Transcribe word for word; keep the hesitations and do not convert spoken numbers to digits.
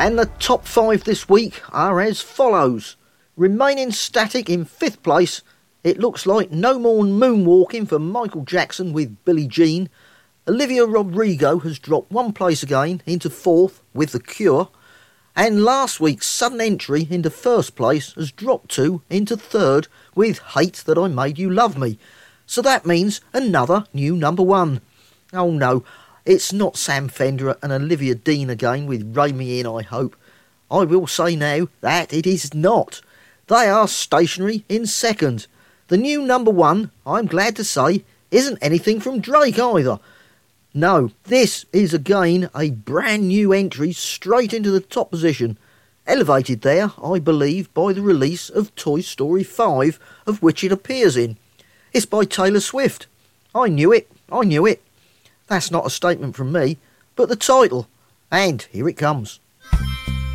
And the top five this week are as follows. Remaining static in fifth place, it looks like no more moonwalking for Michael Jackson with Billie Jean. Olivia Rodrigo has dropped one place again into fourth with The Cure. And last week's sudden entry into first place has dropped two into third with Hate That I Made You Love Me. So that means another new number one. Oh no, it's not Sam Fender and Olivia Dean again with Rein Me In, I hope. I will say now that it is not. They are stationary in second. The new number one, I'm glad to say, isn't anything from Drake either. No, this is again a brand new entry straight into the top position. Elevated there, I believe, by the release of Toy Story five, of which it appears in. It's by Taylor Swift. I knew it, I knew it. That's not a statement from me, but the title. And here it comes.